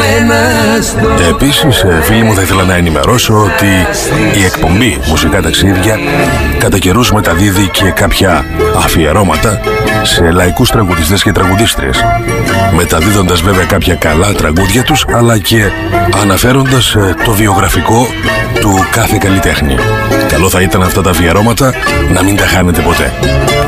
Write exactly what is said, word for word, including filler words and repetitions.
Επίσης, φίλοι μου, θα ήθελα να ενημερώσω ότι η εκπομπή Μουσικά Ταξίδια κατά καιρούς μεταδίδει και κάποια αφιερώματα σε λαϊκούς τραγουδιστές και τραγουδίστριες, μεταδίδοντας βέβαια κάποια καλά τραγούδια τους, αλλά και αναφέροντας το βιογραφικό του κάθε καλλιτέχνη. Καλό θα ήταν αυτά τα αφιερώματα να μην τα χάνετε ποτέ.